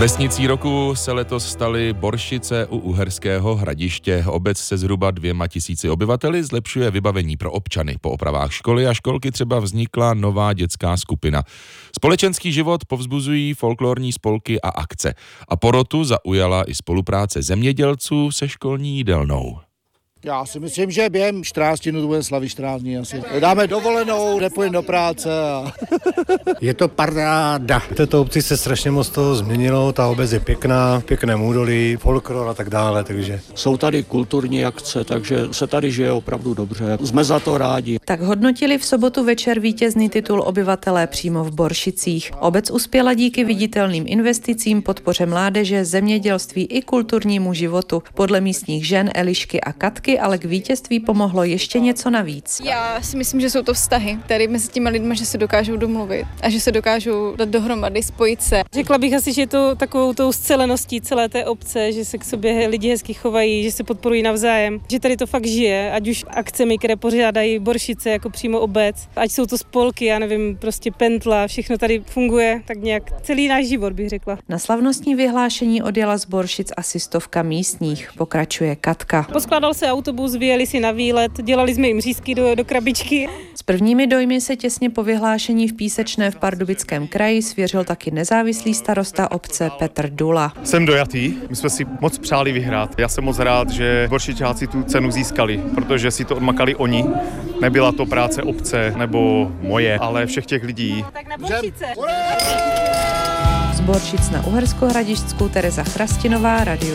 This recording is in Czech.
Vesnicí roku se letos staly Boršice u Uherského Hradiště. Obec se zhruba 2000 obyvateli zlepšuje vybavení pro občany. Po opravách školy a školky třeba vznikla nová dětská skupina. Společenský život povzbuzují folklorní spolky a akce. A porotu zaujala i spolupráce zemědělců se školní jídelnou. Já si myslím, že během 14 dnů budeme slavit 14 dní asi. Dáme dovolenou, nepůjdeme do práce. Je to paráda. V této obci se strašně moc toho změnilo, ta obec je pěkná, pěkné údolí, folklor a tak dále, takže. Jsou tady kulturní akce, takže se tady žije opravdu dobře. Jsme za to rádi. Tak hodnotili v sobotu večer vítězný titul obyvatelé přímo v Boršicích. Obec uspěla díky viditelným investicím, podpoře mládeže, zemědělství i kulturnímu životu. Podle místních žen Elišky a Katky ale k vítězství pomohlo ještě něco navíc. Já si myslím, že jsou to vztahy tady mezi těmi lidmi, že se dokážou domluvit a že se dokážou dát dohromady, spojit se. Řekla bych asi, že je to takovou tou sceleností celé té obce, že se k sobě lidi hezky chovají, že se podporují navzájem, že tady to fakt žije, ať už akcemi, které pořádají Boršice jako přímo obec, ať jsou to spolky, já nevím, prostě Pentla, všechno tady funguje tak nějak celý náš život, bych řekla. Na slavnostní vyhlášení odjela z Boršic asi 100 místních, pokračuje Katka. Poskládal se autobus, vyjeli si na výlet, dělali jsme jim řízky do krabičky. S prvními dojmy se těsně po vyhlášení v Písečné v Pardubickém kraji svěřil taky nezávislý starosta obce Petr Dula. Jsem dojatý, my jsme si moc přáli vyhrát. Já jsem moc rád, že Boršičáci tu cenu získali, protože si to odmakali oni. Nebyla to práce obce nebo moje, ale všech těch lidí. Tak na Boršice! Z Boršic na Uherskou Hradišťskou Tereza Chrastinová, Radio